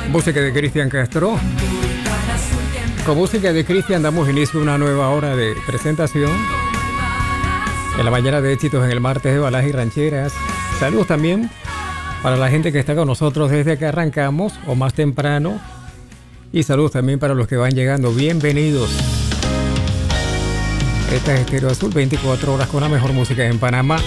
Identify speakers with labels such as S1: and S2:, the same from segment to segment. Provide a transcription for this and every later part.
S1: Música de Cristian Castro. Con música de Cristian damos inicio a una nueva hora de presentación en la mañana de éxitos en el martes de baladas y rancheras. Saludos también para la gente que está con nosotros desde que arrancamos o más temprano. Y saludos también para los que van llegando. Bienvenidos. Esta es Estéreo Azul, 24 horas con la mejor música en Panamá.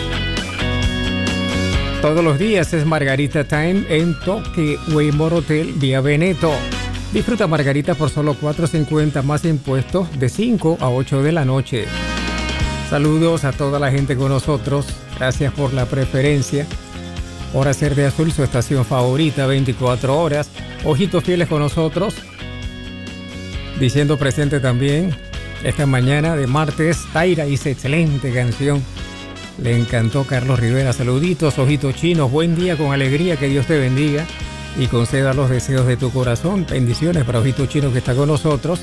S1: Todos los días es Margarita Time en Toque Waymore Hotel vía Veneto. Disfruta Margarita por solo $4.50 más impuestos de 5 a 8 de la noche. Saludos a toda la gente con nosotros. Gracias por la preferencia. Por hacer de Azul su estación favorita 24 horas. Ojitos fieles con nosotros. Diciendo presente también esta mañana de martes. Taira dice excelente canción. Le encantó Carlos Rivera. Saluditos, ojitos chinos. Buen día con alegría. Que Dios te bendiga y conceda los deseos de tu corazón. Bendiciones para ojitos chinos que está con nosotros.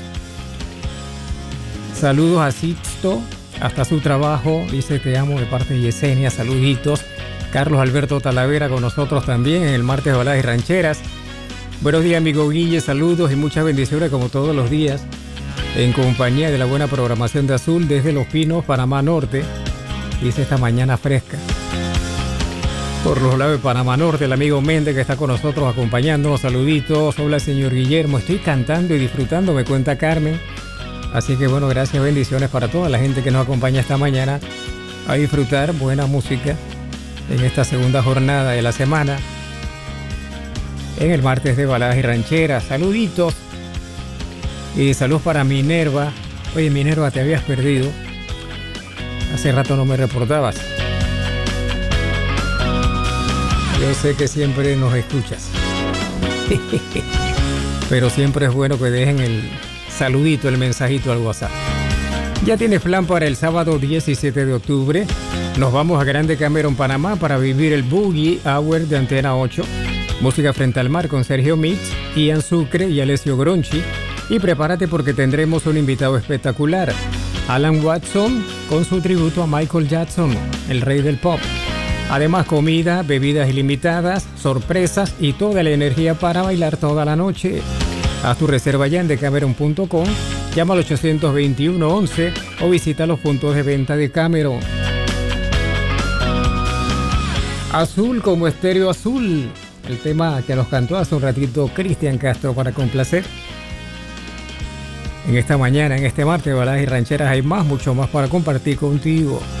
S1: Saludos a Sixto hasta su trabajo. Dice te amo de parte de Yesenia. Saluditos. Carlos Alberto Talavera con nosotros también en el martes de baladas y rancheras. Buenos días, amigo Guille. Saludos y muchas bendiciones como todos los días en compañía de la buena programación de Azul desde Los Pinos, Panamá Norte. Dice esta mañana fresca. Por los lados de Panamá Norte, el amigo Méndez que está con nosotros acompañándonos. Saluditos. Hola, señor Guillermo. Estoy cantando y disfrutando, me cuenta Carmen. Así que bueno, gracias, bendiciones para toda la gente que nos acompaña esta mañana a disfrutar buena música en esta segunda jornada de la semana. En el martes de baladas y rancheras. Saluditos. Y saludos para Minerva. Oye, Minerva, te habías perdido. Hace rato no me reportabas. Yo sé que siempre nos escuchas. Pero siempre es bueno que dejen el saludito, el mensajito al WhatsApp. Ya tienes plan para el sábado 17 de octubre. Nos vamos a Grande Cameron, Panamá, para vivir el Boogie Hour de Antena 8. Música frente al mar con Sergio Mix, Ian Sucre y Alessio Gronchi. Y prepárate porque tendremos un invitado espectacular. Alan Watson con su tributo a Michael Jackson, el rey del pop. Además, comida, bebidas ilimitadas, sorpresas y toda la energía para bailar toda la noche. Haz tu reserva ya en decameron.com, llama al 821-11 o visita los puntos de venta de Cameron. Azul como Estéreo Azul, el tema que nos cantó hace un ratito Cristian Castro para complacer. En esta mañana, en este martes de baladas y rancheras hay mucho más para compartir contigo.